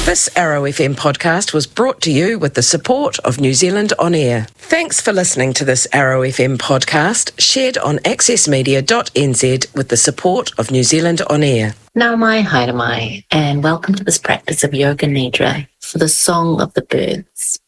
This Arrow FM podcast was brought to you with the support of New Zealand On Air. Thanks for listening to this Arrow FM podcast, shared on accessmedia.nz with the support of New Zealand On Air. Naumai Haere, and welcome to this practice of Yoga Nidra for the Song of the Birds.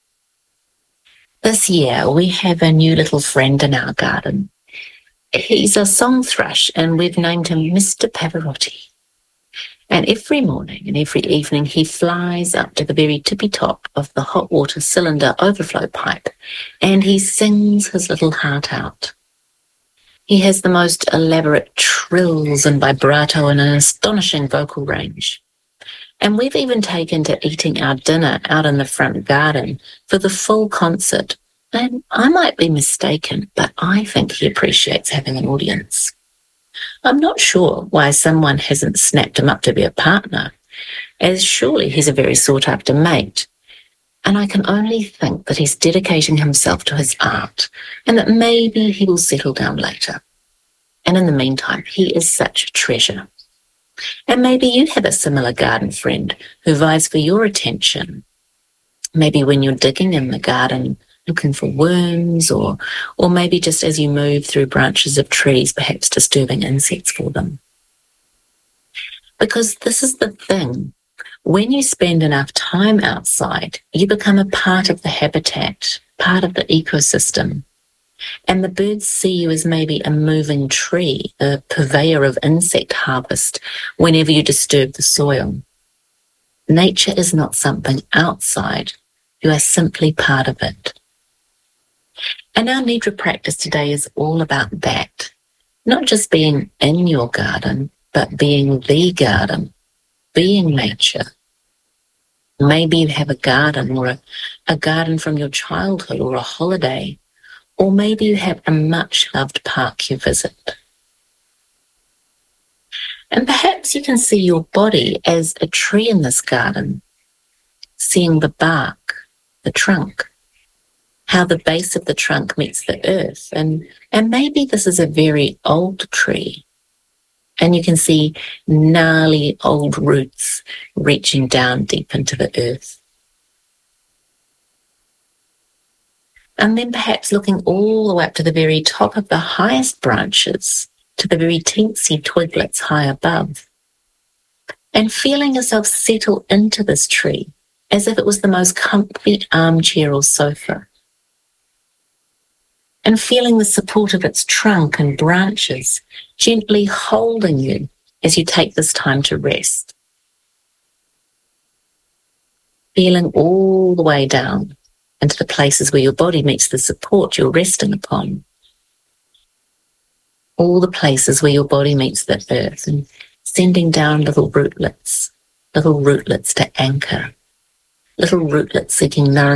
This year we have a new little friend in our garden. He's a song thrush and we've named him Mr. Pavarotti. And every morning and every evening he flies up to the very tippy top of the hot water cylinder overflow pipe and he sings his little heart out. He has the most elaborate trills and vibrato and an astonishing vocal range. And we've even taken to eating our dinner out in the front garden for the full concert. And I might be mistaken, but I think he appreciates having an audience. I'm not sure why someone hasn't snapped him up to be a partner, as surely he's a very sought-after mate. And I can only think that he's dedicating himself to his art and that maybe he will settle down later. And in the meantime, he is such a treasure. And maybe you have a similar garden friend who vies for your attention. Maybe when you're digging in the garden, looking for worms, or maybe just as you move through branches of trees, perhaps disturbing insects for them. Because this is the thing. When you spend enough time outside, you become a part of the habitat, part of the ecosystem. And the birds see you as maybe a moving tree, a purveyor of insect harvest whenever you disturb the soil. Nature is not something outside. You are simply part of it. And our Nidra practice today is all about that. Not just being in your garden, but being the garden, being nature. Maybe you have a garden or a garden from your childhood or a holiday, or maybe you have a much-loved park you visit. And perhaps you can see your body as a tree in this garden, seeing the bark, the trunk, how the base of the trunk meets the earth. And maybe this is a very old tree. And you can see gnarly old roots reaching down deep into the earth. And then perhaps looking all the way up to the very top of the highest branches, to the very teensy twiglets high above. And feeling yourself settle into this tree as if it was the most comfy armchair or sofa. And feeling the support of its trunk and branches gently holding you as you take this time to rest. Feeling all the way down into the places where your body meets the support you're resting upon. All the places where your body meets the earth and sending down little rootlets to anchor, little rootlets seeking nourishment